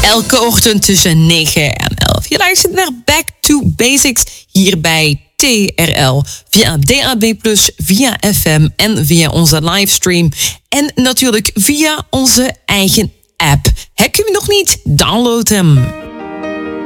Elke ochtend tussen 9 en 11. Je luistert naar Back to Basics hier bij TRL. Via DAB+, via FM en via onze livestream. En natuurlijk via onze eigen app. Heb je hem nog niet? Download hem.